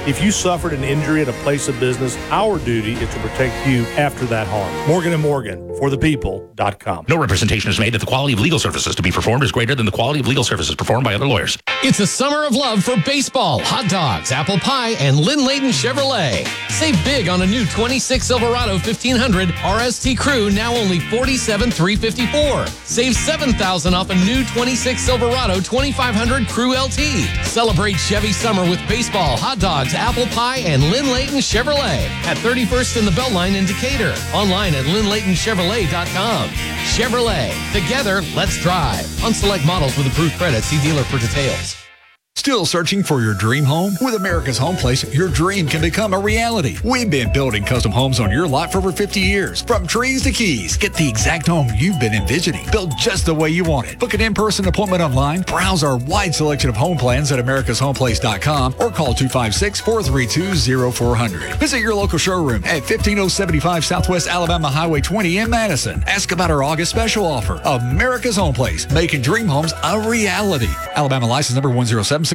If you suffered an injury at a place of business, our duty is to protect you after that harm. Morgan & Morgan, forthepeople.com. No representation is made that the quality of legal services to be performed is greater than the quality of legal services performed by other lawyers. It's a summer of love for baseball, hot dogs, apple pie, and Lynn Layton Chevrolet. Save big on a new 26 Silverado 1500 RST Crew, now only $47,354. Save $7,000 off a new 26 Silverado 2500 Crew LT. Celebrate Chevy summer with baseball, hot dogs, apple pie, and Lynn Layton Chevrolet at 31st in the Beltline in Decatur. Online at LynnLaytonChevrolet.com. Chevrolet. Together, let's drive. On select models with approved credit. See dealer for details. Still searching for your dream home? With America's Home Place, your dream can become a reality. We've been building custom homes on your lot for over 50 years. From trees to keys, get the exact home you've been envisioning. Built just the way you want it. Book an in-person appointment online. Browse our wide selection of home plans at americashomeplace.com or call 256-432-0400. Visit your local showroom at 15075 Southwest Alabama Highway 20 in Madison. Ask about our August special offer. America's Home Place, making dream homes a reality. Alabama license number 10761.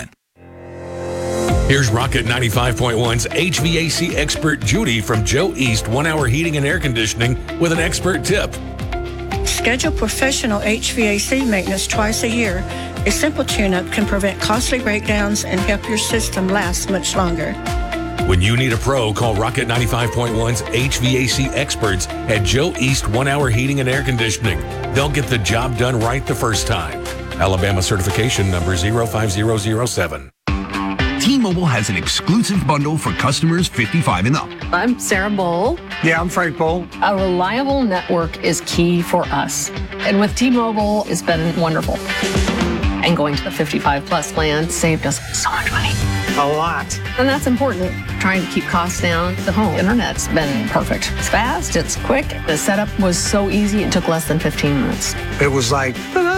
Here's Rocket 95.1's HVAC expert Judy from Joe East 1 Hour Heating and Air Conditioning with an expert tip. Schedule professional HVAC maintenance twice a year. A simple tune-up can prevent costly breakdowns and help your system last much longer. When you need a pro, call Rocket 95.1's HVAC experts at Joe East 1 Hour Heating and Air Conditioning. They'll get the job done right the first time. Alabama certification number 05007. T-Mobile has an exclusive bundle for customers 55 and up. I'm Sarah Bowl. Yeah, I'm Frank Bowl. A reliable network is key for us. And with T-Mobile, it's been wonderful. And going to the 55 plus plan saved us so much money. A lot. And that's important. Trying to keep costs down. The home internet's been perfect. It's fast, it's quick. The setup was so easy, it took less than 15 minutes. It was like,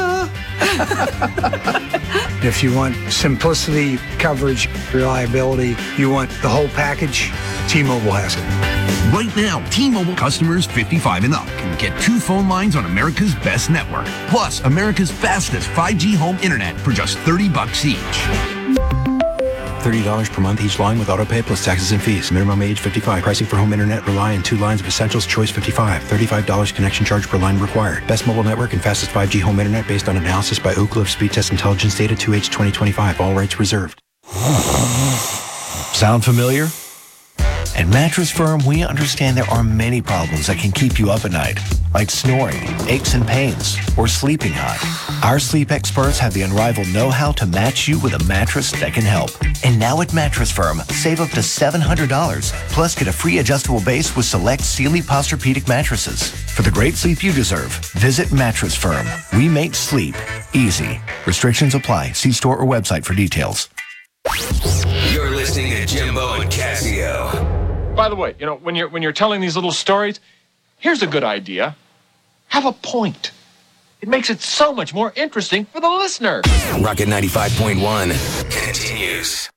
if you want simplicity, coverage, reliability, you want the whole package, T-Mobile has it. Right now, T-Mobile customers 55 and up can get 2 phone lines on America's best network, plus America's fastest 5G home internet for just $30 each. $30 per month each line with autopay plus taxes and fees. Minimum age 55. Pricing for home internet rely on 2 lines of essentials. Choice 55. $35 connection charge per line required. Best mobile network and fastest 5G home internet based on analysis by Oak Cliff Speed Test Intelligence data 2H 2025. All rights reserved. Sound familiar? At Mattress Firm, we understand there are many problems that can keep you up at night, like snoring, aches and pains, or sleeping hot. Our sleep experts have the unrivaled know-how to match you with a mattress that can help. And now at Mattress Firm, save up to $700, plus get a free adjustable base with select Sealy Posturepedic mattresses. For the great sleep you deserve, visit Mattress Firm. We make sleep easy. Restrictions apply. See store or website for details. You're listening to Jimbo and Casio. By the way, when you're telling these little stories, here's a good idea. Have a point. It makes it so much more interesting for the listener. Rocket 95.1 continues.